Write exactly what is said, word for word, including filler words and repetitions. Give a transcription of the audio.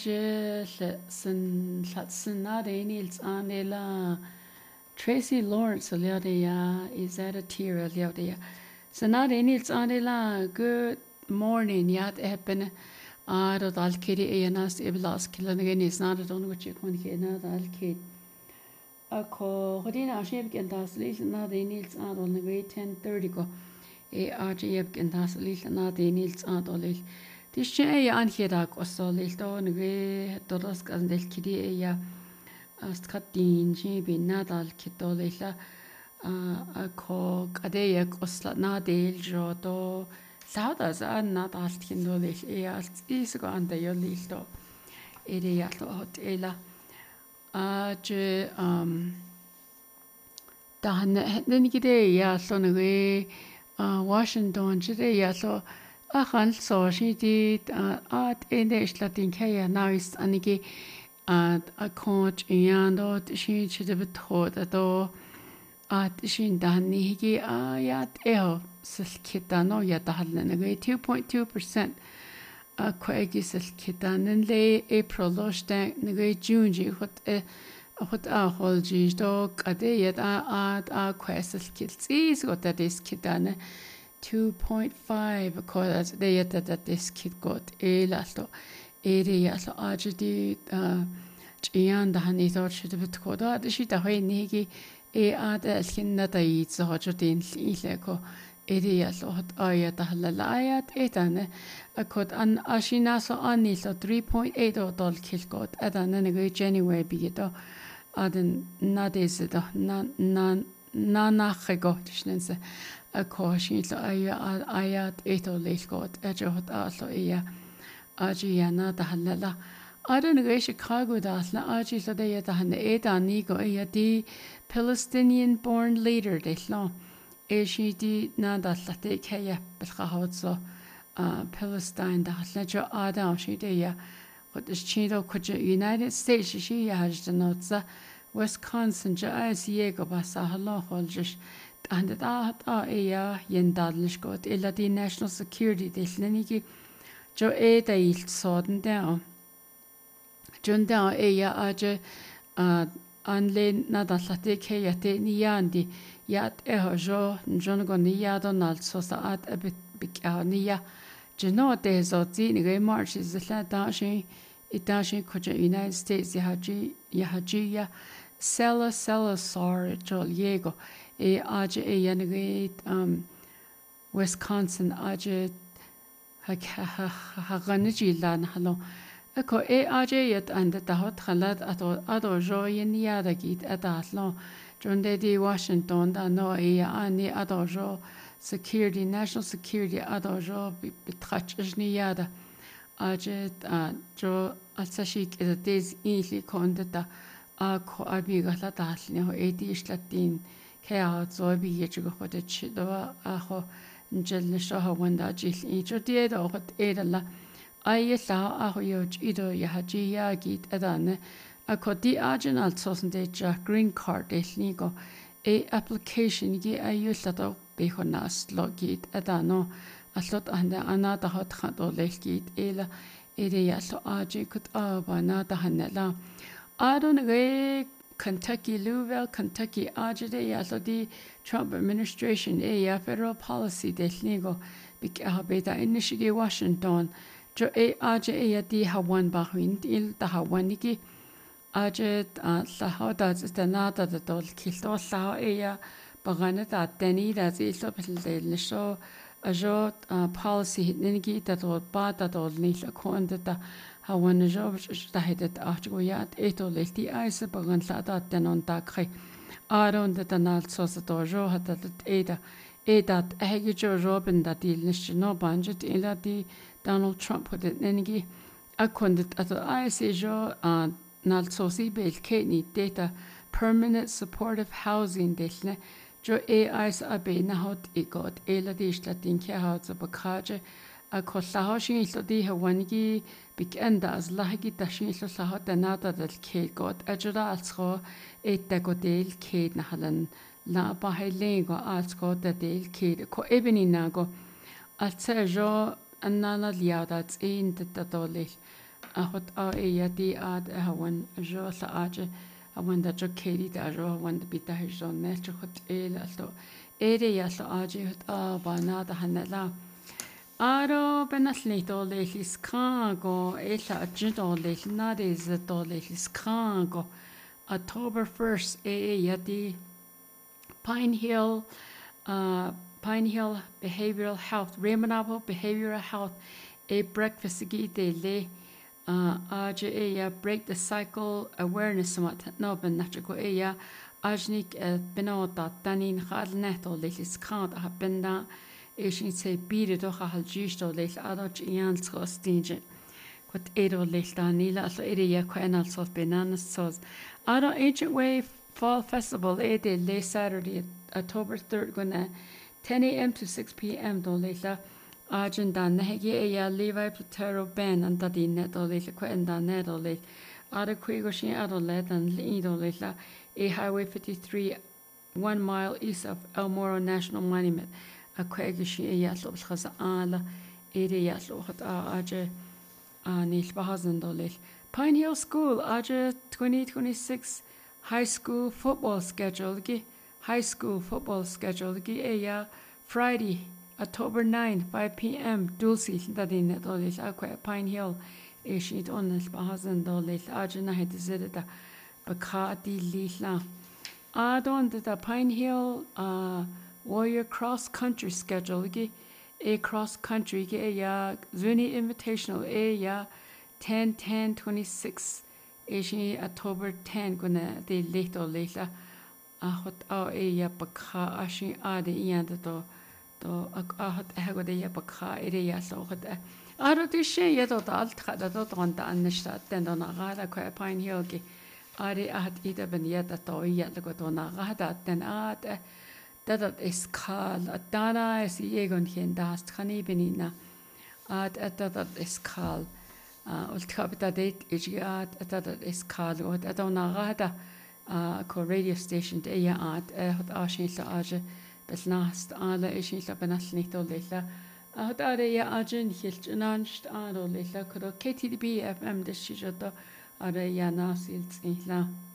Je sen latsna de nils anela Tracy Lawrence aliadia is that a tear aliadia. Sana de nils anela good morning yat happen ar dal kiri enas iblas kilan is not on which you can get dal kid. A ko hodina ship can das lis na de nils an on the way ten thirty go e rgb can das lis na de nils an olil. This is an hiedag also lilto nge todos kan del kiri ya askatin ji binadal kitolila a ko kadeya kosla na del jodo saudas an nadal kindolil e als isgo an de yolilto ere ya to hotela a je um dan den gide ya so nge Washington jide ya so Achan so she did at in the Latin Kaya nice anigi at a coach and dot she should have taught at all at shin dani higi ayat eo silkitano yatahalan two point two percent a quagi silkitan and lay April lost nagay June what a what a whole G dog a day at a quest kits is what that is kitane. two point five because they that this kid got a lato area so ajdi chian da hani so should be to da shi da hoy nigi e ad alkinna da yi so hojodin ile ko area so hot aya da halala ayat etane akod an ashina so ani so three point eight dol kil got adan ne January bi do adan na des da na na na na got shnense a caution to aya ayat eto leilgot ejot also iya ajiana da halala I don't know Chicago das la aji so de ya da han eta nigo iya di Palestinian born leader de lo e shi di na da la te kaya bilga hot so Palestine da la jo ada shi de ya what is chido could United States shi ya has the notes Wisconsin ja as yego basa hallo holjish and that ah yeah yendadlish got illa the national security deslnigi jo e da ilt soden der jun der e ya aje anle na da late ke yate ni yandi yat e hojo jon go ni ya donald so sa at a bit big ni ya jeno de zo ti ni ge march is la da shi ita shi ko United States ya haji ya haji ya sella sella sor jo yego e aje e yanagate um Wisconsin aje ha ha ha ganji lan halo ako e aje yet and da hot khalat ato ado jo yen yada git adatlo jonde di Washington da no e ani ado jo security national security ado jo bitrachni yada aje jo alsashik is des inli konda a ko abi gala dalni ho e di islatin Kaya so be yet go for the chido aho njel shaha wanda jil each day do hot edala ay la aho yo ido ya haji ya git adane a kodi arginal sosen de green card de go a application gi ayu lato be honas logit adano a lot ande anada hot khado legit ela ede ya so aji kut aba na da hanela I don't know Kentucky, Louisville, Kentucky, ajde ya so the Trump administration e ya federal policy de ligo big habeta initiative Washington jo e aje e ya di hawan bahwin il da hawaniki aje la hada da nada da dol kilto la e ya bagana da tani da zi so de so ajo policy nigi da dol ba da dol ni la konda da hawan jo da hedet artigo ya eto lesti aise bagan la da tenon da kre aron da nal so so jo hata eda eda hege jo robin da dil nish no banjet ila di Donald Trump with nigi akondet at aise jo nal so si bel keni data permanent supportive housing desne jo e aise abe na hot e got ela di slatin ke hat so bakaje a kollaho shin so di hawangi big enda as lahigi tashin so sa hot nada del ke got ajra alsgo etta go del ke na halan la ba helengo alsgo da del ke ko ebeni nago alsa jo annana liada in da dole ahot a e ya di ad a hawan jo la aje hawan da jo kedi da jo hawan da bita jo ne jo hot e la so e de ya so aje hot a ba na da hanala aro benasli to le Chicago e la aje to le na de z to le Chicago October first e e ya di Pine Hill uh Pine Hill Behavioral Health Raymond Apple Behavioral Health a breakfast gi de le uh aje e ya break the cycle awareness mat no ben nachko e ya ajnik benota tanin khal neto le skant ha benda e shin se bide do khal jisto le adot ian stinge kot edo le danila so e ya kwanal so bananas so aro ancient way fall festival e de le Saturday October third gonna ten a m to six p m do le Arjun dan hegi e ya Levi Platero Ben and dadi neto le kwen dan neto le ada kwigo shin ado le dan lido le a highway fifty-three one mile east of El Moro National Monument a kwigo shin e ya lo khaza ala e de ya lo khat a aje a nil bahazen do le Pine Hill School aje twenty twenty-six high school football schedule gi high school football schedule gi e ya Friday October ninth, five p m Dulcie dadin dolis aqua Pine Hill ish it on the bahazan dolis ajana had zida bakati lila adon the Pine Hill uh warrior cross country schedule gi a cross country gi ya Zuni invitational a ya ten ten twenty-six ish October tenth gonna de lito lila a hot a ya bakha ashi ade yanda to to ahat hego de yapakha ire ya sogat aro de she ya to alt khada to ton ta annishta den don aga ko Pine Hill gi ari ahat ida ben ya ta to ya ko to na aga den at dat is kal dana is yegon hen das khani benina at at dat is kal ult kapita date is ya at dat is kal und at on aga ko radio station de ya at hat ashin sa aje bes last ala ishin la benasni to lella hat are ya ajin hilch nanst alo lella ko K T D B F M de shijoto are ya nasil tsila